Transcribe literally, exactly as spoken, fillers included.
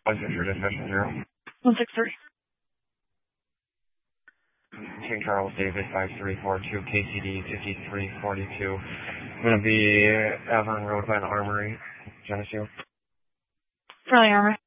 What's your dispatch zero? one six three. King Charles David five three four two, K C D fifty-three forty-two. I'm going to be Avon Road by the Armory, Geneseo. Charlie Armory.